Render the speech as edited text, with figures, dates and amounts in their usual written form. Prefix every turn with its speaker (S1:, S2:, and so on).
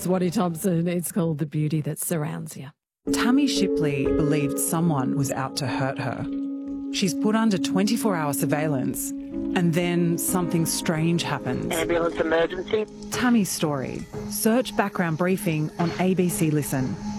S1: It's Waddy Thompson. It's called The Beauty That Surrounds You.
S2: Tammy Shipley believed someone was out to hurt her. She's put under 24-hour surveillance, and then something strange happens.
S3: Ambulance emergency.
S2: Tammy's story. Search Background Briefing on ABC Listen.